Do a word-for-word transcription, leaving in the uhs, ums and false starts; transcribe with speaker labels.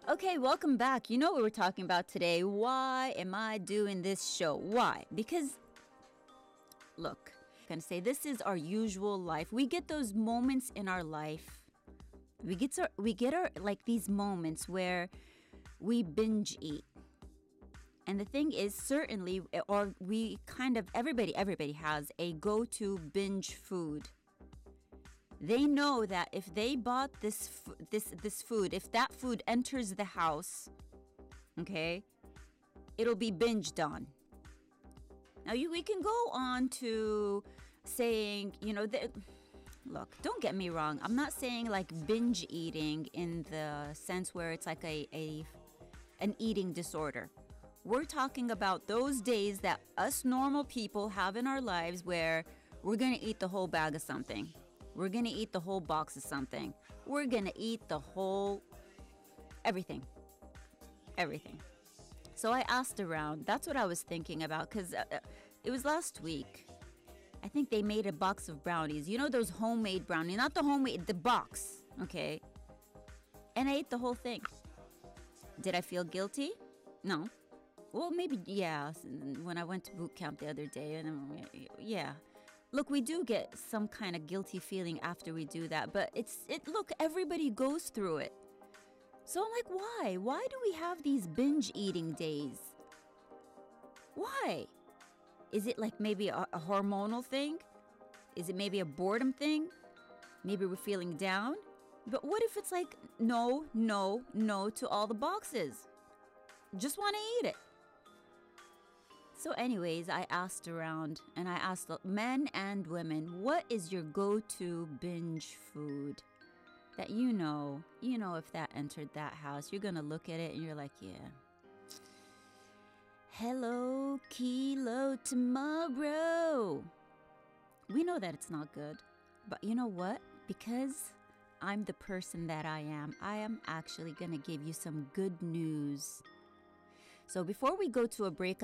Speaker 1: Okay, welcome back. You know what we're talking about today. Why am I doing this show? Why? Because, look, I'm going to say this is our usual life. We get those moments in our life. We get our, we get our, like these moments where we binge eat. And the thing is, certainly, or we kind of, everybody, everybody has a go-to binge food. They know that if they bought this this this food, if that food enters the house, okay, it'll be binged on. Now you, we can go on to saying, you know, the, look, don't get me wrong. I'm not saying like binge eating in the sense where it's like a, a an eating disorder. We're talking about those days that us normal people have in our lives where we're gonna eat the whole bag of something. We're going to eat the whole box of something. We're going to eat the whole, everything, everything. So I asked around. That's what I was thinking about because uh, it was last week. I think they made a box of brownies. You know those homemade brownies, not the homemade, the box, okay? And I ate the whole thing. Did I feel guilty? No. Well, maybe, yeah, when I went to boot camp the other day, and yeah. Look, we do get some kind of guilty feeling after we do that, but it's it. Look, everybody goes through it. So I'm like, why? Why do we have these binge eating days? Why? Is it like maybe a, a hormonal thing? Is it maybe a boredom thing? Maybe we're feeling down? But what if it's like, no, no, no to all the boxes? Just want to eat it. So anyways, I asked around and I asked men and women, what is your go-to binge food that you know, you know, if that entered that house, you're going to look at it and you're like, yeah. Hello, Kilo tomorrow. We know that it's not good, but you know what? Because I'm the person that I am, I am actually going to give you some good news. So before we go to a break,